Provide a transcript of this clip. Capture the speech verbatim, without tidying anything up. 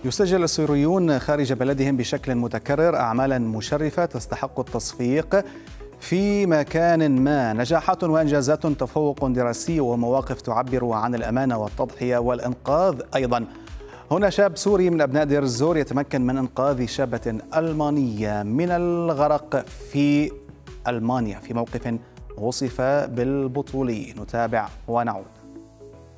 يسجل السوريون خارج بلدهم بشكل متكرر أعمالا مشرفة تستحق التصفيق في مكان ما، نجاحات وإنجازات، تفوق دراسي ومواقف تعبر عن الأمانة والتضحية والإنقاذ. أيضا هنا شاب سوري من أبناء دير الزور يتمكن من إنقاذ شابة ألمانية من الغرق في ألمانيا في موقف وصف بالبطولي. نتابع ونعود.